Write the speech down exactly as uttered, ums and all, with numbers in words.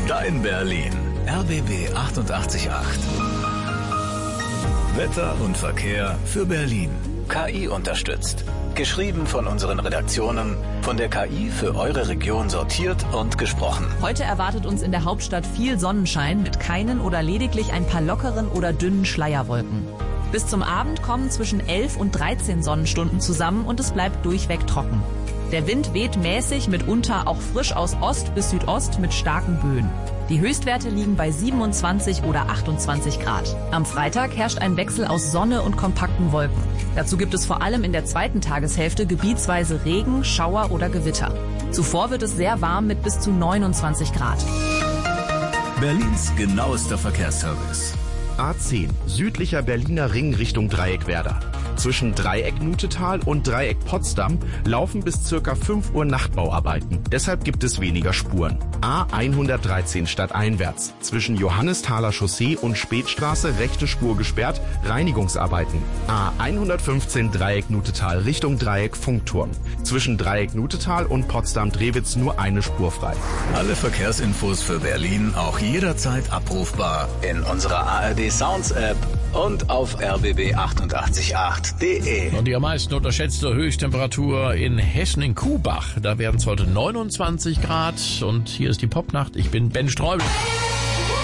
Dein Berlin. R B B achtundachtzig Komma acht. Wetter und Verkehr für Berlin. K I unterstützt. Geschrieben von unseren Redaktionen, von der K I für eure Region sortiert und gesprochen. Heute erwartet uns in der Hauptstadt viel Sonnenschein mit keinen oder lediglich ein paar lockeren oder dünnen Schleierwolken. Bis zum Abend kommen zwischen elf und dreizehn Sonnenstunden zusammen und es bleibt durchweg trocken. Der Wind weht mäßig, mitunter auch frisch aus Ost bis Südost mit starken Böen. Die Höchstwerte liegen bei siebenundzwanzig oder achtundzwanzig Grad. Am Freitag herrscht ein Wechsel aus Sonne und kompakten Wolken. Dazu gibt es vor allem in der zweiten Tageshälfte gebietsweise Regen, Schauer oder Gewitter. Zuvor wird es sehr warm mit bis zu neunundzwanzig Grad. Berlins genauester Verkehrsservice. A zehn, südlicher Berliner Ring Richtung Dreieckwerder. Zwischen Dreieck-Nutetal und Dreieck-Potsdam laufen bis circa fünf Uhr Nachtbauarbeiten. Deshalb gibt es weniger Spuren. A hundertdreizehn stadteinwärts. Zwischen Johannesthaler Chaussee und Spätstraße rechte Spur gesperrt, Reinigungsarbeiten. A hundertfünfzehn Dreieck-Nutetal Richtung Dreieck-Funkturm. Zwischen Dreieck-Nutetal und Potsdam-Drewitz nur eine Spur frei. Alle Verkehrsinfos für Berlin auch jederzeit abrufbar in unserer A R D Sounds App und auf r b b achtundachtzig Komma acht punkt de. Und die am meisten unterschätzte Höchsttemperatur in Hessen in Kuhbach. Da werden es heute neunundzwanzig Grad und hier ist die Popnacht. Ich bin Ben Streubel.